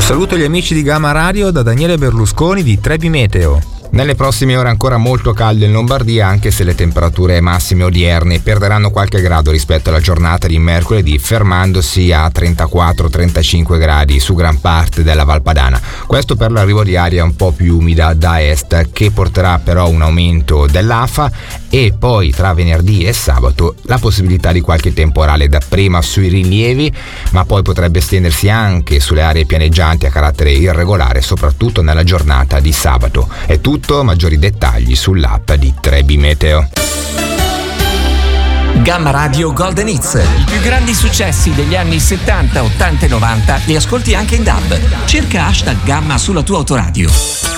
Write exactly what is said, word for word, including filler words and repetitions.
Saluto gli amici di Gamma Radio da Daniele Berlusconi di Trebi Meteo. Nelle prossime ore ancora molto caldo in Lombardia, anche se le temperature massime odierne perderanno qualche grado rispetto alla giornata di mercoledì, fermandosi a trentaquattro trentacinque gradi su gran parte della Valpadana. Questo per l'arrivo di aria un po' più umida da est, che porterà però un aumento dell'afa, e poi tra venerdì e sabato la possibilità di qualche temporale, dapprima sui rilievi, ma poi potrebbe estendersi anche sulle aree pianeggianti a carattere irregolare, soprattutto nella giornata di sabato. È tutto. Maggiori dettagli sull'app di Trebi Meteo. Gamma Radio Golden Hits, i più grandi successi degli anni settanta, ottanta e novanta li ascolti anche in D A B. Cerca hashtag Gamma sulla tua autoradio.